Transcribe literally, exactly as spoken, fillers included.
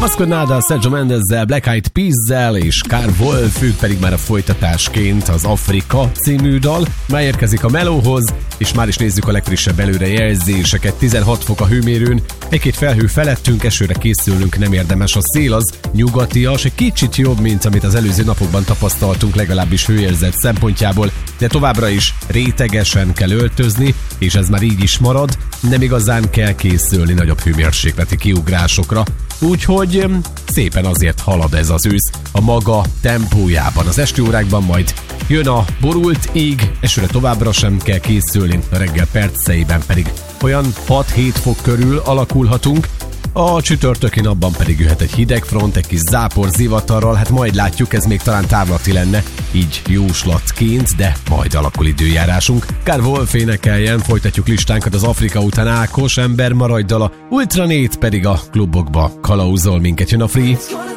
Vasco Nada, Sergio Mendezzel, Black Eyed Peas-zel és Karl Wolf, ők pedig már a folytatásként az Afrika című dal. Már érkezik a melóhoz, és már is nézzük a legfrissebb előrejelzéseket. tizenhat fok a hőmérőn, egy-két felhő felettünk, esőre készülünk, nem érdemes. A szél az nyugatias, egy kicsit jobb, mint amit az előző napokban tapasztaltunk, legalábbis hőérzet szempontjából, de továbbra is rétegesen kell öltözni, és ez már így is marad, nem igazán kell készülni nagyobb hőmérsékleti kiugrásokra. Úgyhogy szépen azért halad ez az ősz a maga tempójában. Az esti órákban majd jön a borult ég, esőre továbbra sem kell készülni, a reggel perceiben pedig olyan hat-hét fok körül alakulhatunk. A csütörtöki napban pedig jöhet egy hideg front, egy kis zápor zivatarral, hát majd látjuk, ez még talán távlati lenne, így jóslatként, de majd alakul időjárásunk. Karl Wolf énekeljen, folytatjuk listánkat az Afrika után Ákos, Ember maradj dala, Ultranét pedig a klubokba kalauzol minket, jön a Free.